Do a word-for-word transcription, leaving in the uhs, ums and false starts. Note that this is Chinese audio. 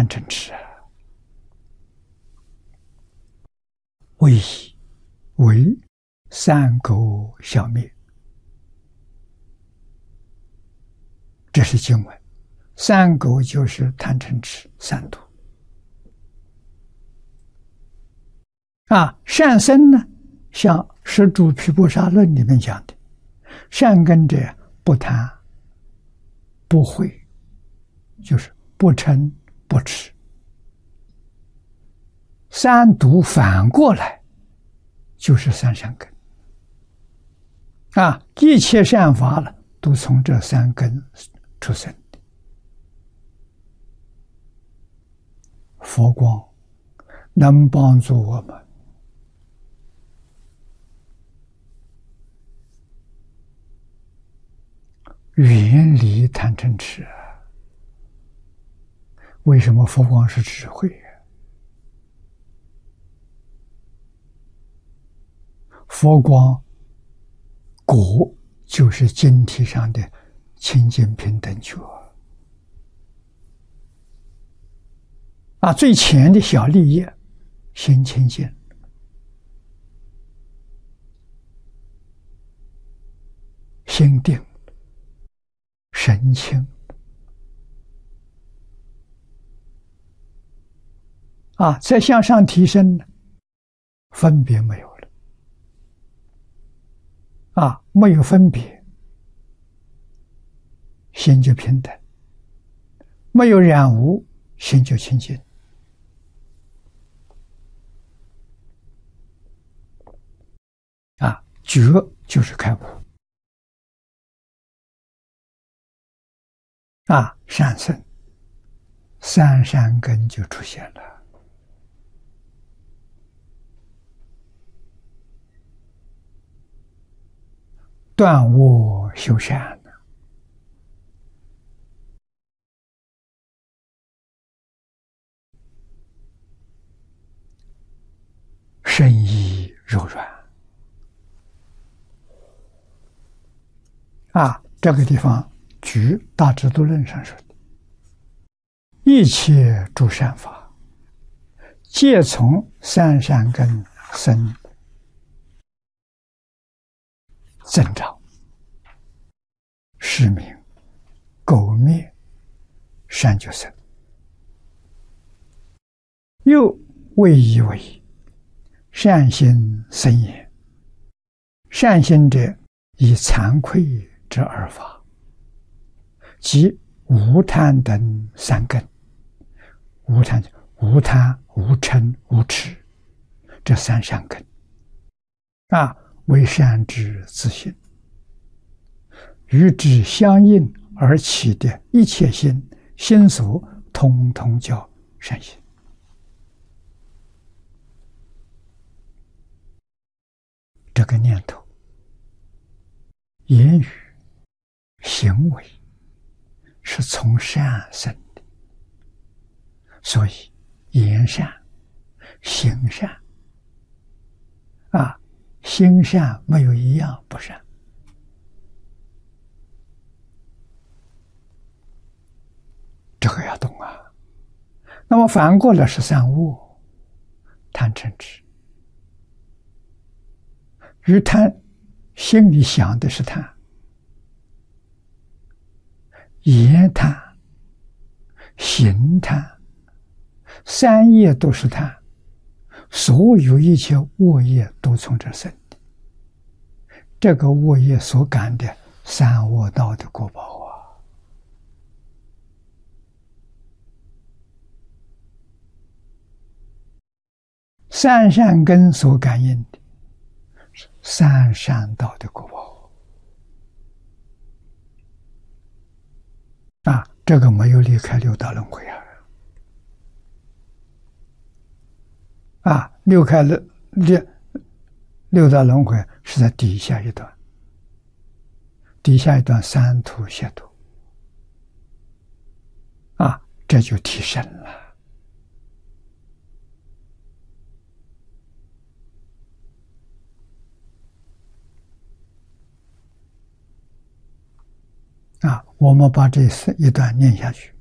贪嗔痴啊，为为三垢消灭。这是经文，三垢就是贪嗔痴三毒啊。善身呢，像《十住毗婆沙论》里面讲的，善根者不贪不恚，就是不嗔不痴。三毒反过来就是三善根啊，一切善法了都从这三根出生的。佛光能帮助我们远离贪嗔痴啊。为什么佛光是智慧啊？佛光果就是经体上的清净平等觉啊，最浅的小利益，心清净，心定，神清啊，再向上提升呢，分别没有了啊，没有分别，心就平等；没有染污，心就清净。啊，觉就是开悟啊，善生，三善根就出现了。断恶修善，深意柔软啊，这个地方举大智度论上说的，一切诸善法皆从三善根生增长，是名垢灭，善就生。又谓以为善心生也，善心者以惭愧之二法，即无贪等三根。无贪无贪无嗔无痴，这三善根啊，为善之自性，与之相应而起的一切心心所，通通叫善心。这个念头、言语、行为是从善生的，所以言善、行善啊，行善没有一样不善。这个要懂啊。那么反过来是三恶，贪嗔痴。与贪心里想的是贪，言贪、行贪，三业都是贪，所有一切恶业都从这生的。这个恶业所感的三恶道的果报啊，三善根所感应的三善道的果报啊，这个没有离开六道轮回啊！啊，六开六六六道轮回是在底下一段，底下一段三途解脱啊，这就提升了。啊，我们把这一段念下去。